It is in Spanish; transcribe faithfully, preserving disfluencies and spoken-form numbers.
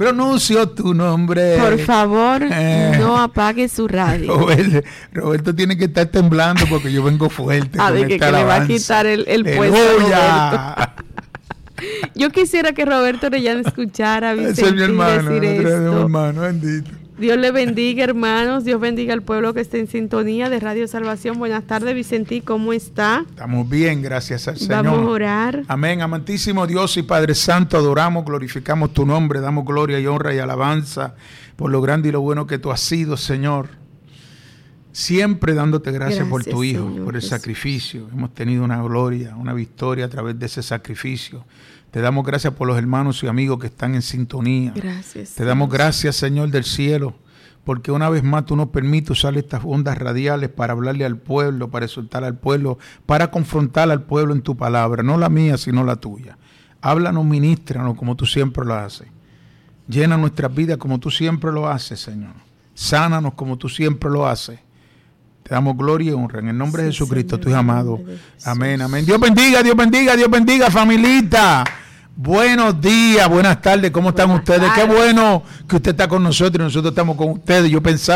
pronuncio tu nombre. Por favor, eh, no apague su radio. Roberto, Roberto tiene que estar temblando porque yo vengo fuerte. A ver, que, que le va a quitar el, el puesto a Roberto. Yo quisiera que Roberto Orellana escuchara a Vicente es mi hermano, decir esto. Mi hermano, bendito. Dios le bendiga, hermanos. Dios bendiga al pueblo que está en sintonía de Radio Salvación. Buenas tardes, Vicentí. ¿Cómo está? Estamos bien, gracias al Señor. Vamos a orar. Amén. Amantísimo Dios y Padre Santo, adoramos, glorificamos tu nombre, damos gloria y honra y alabanza por lo grande y lo bueno que tú has sido, Señor. Siempre dándote gracias, gracias por tu Hijo, Señor, por el Jesús. Sacrificio. Hemos tenido una gloria, una victoria a través de ese sacrificio. Te damos gracias por los hermanos y amigos que están en sintonía. Gracias. Te damos gracias, Señor del cielo, porque una vez más tú nos permites usar estas ondas radiales para hablarle al pueblo, para exhortar al pueblo, para confrontar al pueblo en tu palabra, no la mía, sino la tuya. Háblanos, ministranos como tú siempre lo haces. Llena nuestras vidas como tú siempre lo haces, Señor. Sánanos como tú siempre lo haces. Te damos gloria y honra en el nombre sí, de Jesucristo, tu Hijo amado. Amén, amén. Dios bendiga, Dios bendiga, Dios bendiga, familita. Buenos días, buenas tardes, ¿cómo están buenas ustedes? Tardes. Qué bueno que usted está con nosotros y nosotros estamos con ustedes. Yo pensaba